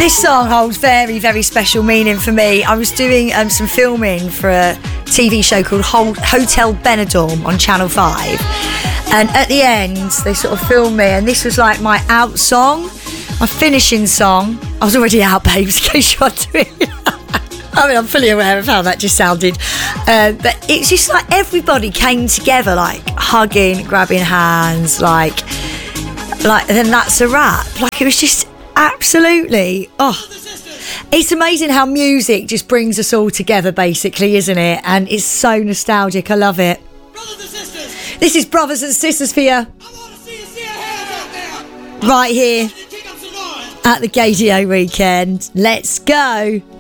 This song holds very, very special meaning for me. I was doing some filming for a TV show called Hotel Benidorm on Channel 5. And at the end, they sort of filmed me, and this was like my out song, my finishing song. I was already out, babes, in case you're wondering. I mean, I'm fully aware of how that just sounded. But it's just like everybody came together, like hugging, grabbing hands, like then that's a wrap. Like, it was just absolutely, it's amazing how music just brings us all together, basically, isn't it? And it's so nostalgic. I love it. Brothers and sisters. This is Brothers and Sisters for you. I want to see your hands out there. Right here Kick up some noise. at the Gaydio weekend. Let's go.